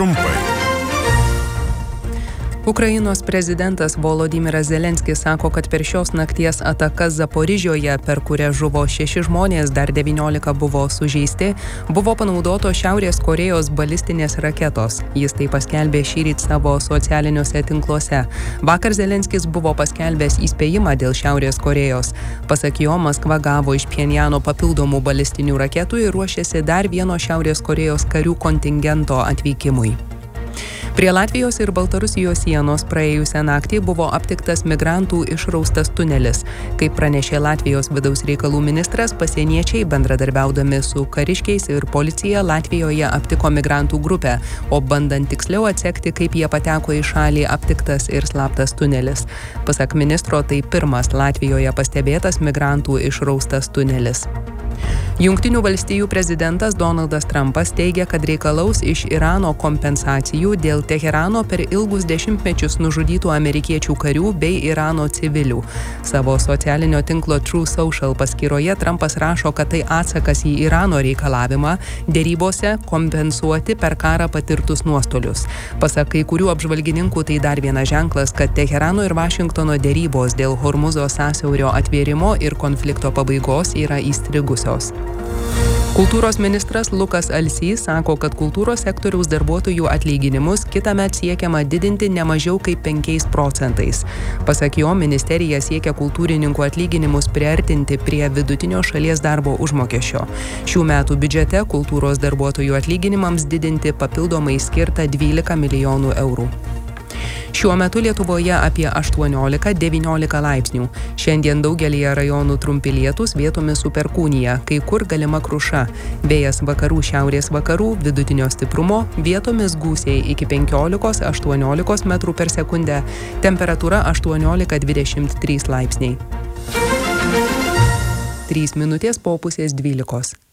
Trumpai. Ukrainos prezidentas Volodymyras Zelenskis sako, kad per šios nakties atakas Zaporižioje, per kurią žuvo 6 žmonės, dar 19 buvo sužeisti, buvo panaudotos Šiaurės Korėjos balistinės raketos. Jis tai paskelbė šįryt savo socialiniuose tinkluose. Vakar Zelenskis buvo paskelbęs įspėjimą dėl Šiaurės Korėjos. Pasak jo, Maskva gavo iš Pchenjano papildomų balistinių raketų ir ruošiasi dar vieno Šiaurės Korėjos karių kontingento atvykimui. Prie Latvijos ir Baltarusijos sienos praėjusią naktį buvo aptiktas migrantų išraustas tunelis. Kaip pranešė Latvijos vidaus reikalų ministras, pasieniečiai bendradarbiaudami su kariškiais ir policija Latvijoje aptiko migrantų grupę, o bandant tiksliau atsekti, kaip jie pateko į šalį, aptiktas ir slaptas tunelis. Pasak ministro, tai pirmas Latvijoje pastebėtas migrantų išraustas tunelis. Jungtinių valstijų prezidentas Donaldas Trumpas teigia, kad reikalaus iš Irano kompensacijų dėl Teherano per ilgus dešimtmečius nužudytų amerikiečių karių bei Irano civilių. Savo socialinio tinklo True Social paskyroje Trumpas rašo, kad tai atsakas į Irano reikalavimą derybose kompensuoti per karą patirtus nuostolius. Pasak kai kurių apžvalgininkų, tai dar vienas ženklas, kad Teherano ir Vašingtono derybos dėl Hormuzo sąsiaurio atvėrimo ir konflikto pabaigos yra įstrigusios. Kultūros ministras Lukas Alsys sako, kad kultūros sektoriaus darbuotojų atlyginimus kitąmet siekiama didinti ne mažiau kaip 5%. Pasak jo, ministerija siekia kultūrininkų atlyginimus priartinti prie vidutinio šalies darbo užmokesčio. Šių metų biudžete kultūros darbuotojų atlyginimams didinti papildomai skirta 12 milijonų eurų. Šiuo metu Lietuvoje apie 18-19 laipsnių. Šiandien daugelyje rajonų trumpi lietūs, vietomis su perkūnija, kai kur galima kruša. Vėjas vakarų šiaurės vakarų, vidutinio stiprumo, vietomis gūsiai iki 15-18 metrų per sekundę, temperatūra 18-23 laipsniai. 3 minutės po pusės 12.